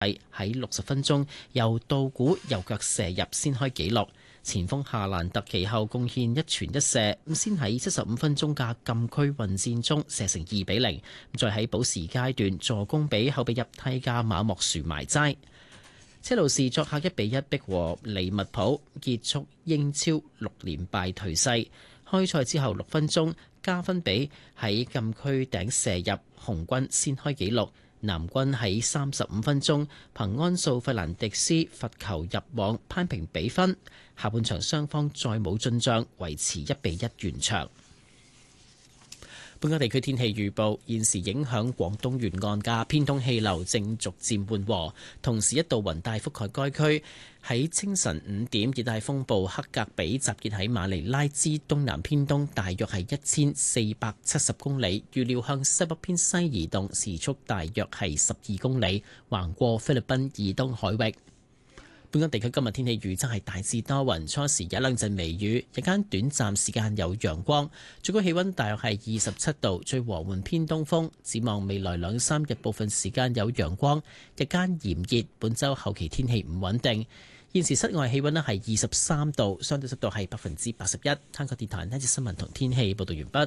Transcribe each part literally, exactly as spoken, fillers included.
喺六十分鐘由道古右腳射入先開紀錄。前鋒夏蘭特其後貢獻一傳一射，先喺七十五分鐘嘅禁區混戰中射成二比零，再喺補時階段助攻俾後備入替嘅馬莫殊埋齋。車路士作客一比一逼和利物浦，結束英超六連敗頹勢。開賽之後六分鐘，加分比喺禁區頂射入，紅軍先開紀錄。藍軍喺三十五分鐘憑安素費蘭迪斯罰球入網攀平比分。下半場雙方再冇進賬，維持一比一完場。本港地區天氣預報，現時影響廣東沿岸嘅偏東氣流正逐漸緩和，同時一道雲帶覆蓋該區。喺清晨五點，熱帶風暴克格比集結喺馬尼拉之東南偏東，大約係一千四百七十公里，預料向西北偏西移動，時速大約係十二公里，橫過菲律賓以東海域。本港地區今日天氣預測係大致多雲，初時有兩陣微雨，日間短暫時間有陽光，最高氣溫大約係二十七度，最和緩偏東風。展望未來兩三日部分時間有陽光，日間炎熱。本週後期天氣唔穩定。現時室外氣溫咧係二十三度，相對濕度係百分之八十一。香港電台呢節新聞同天氣報道完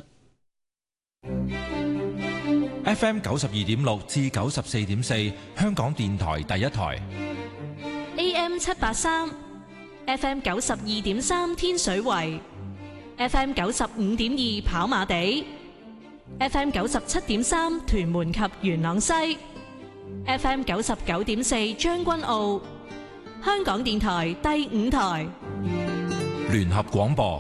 畢。F M 九十二點六至九十四點四，香港電台第一台。 A M 七八三 ，F M 九十二點三天水圍 ，F M 九十五點二跑馬地 ，F M 九十七點三屯門及元朗西 ，F M 九十九點四將軍澳。香港電台第五台聯合廣播。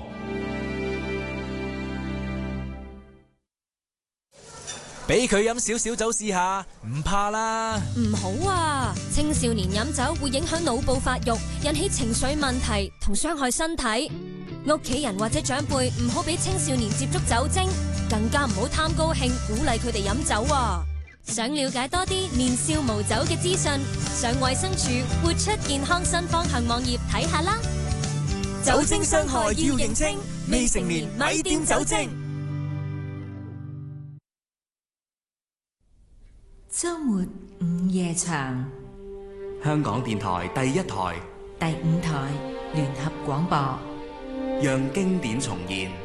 俾佢飲少少酒試下，唔怕啦。 唔好啊！青少年飲酒會影響腦部發育，引起情緒問題同傷害身體。屋企人或者長輩唔好俾青少年接觸酒精，更加唔好貪高興鼓勵佢哋飲酒啊！想了解多啲年少無酒嘅資訊，上衛生署活出健康新方向網頁睇下啦。 酒精傷害要認清，未成年咪掂酒精。 周末午夜場， 香港電台第一台、 第五台聯合廣播， 讓經典重現。